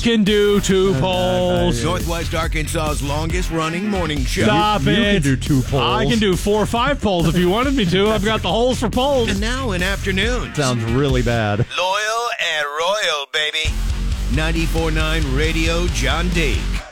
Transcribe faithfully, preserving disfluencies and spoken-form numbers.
can do two polls. Northwest Arkansas's longest-running morning show. Stop You it. can do two polls. I can do four or five polls if you wanted me to. I've got the holes for polls. And now in afternoons. Sounds really bad. Loyal and royal, baby. ninety-four point nine Radio John Deke.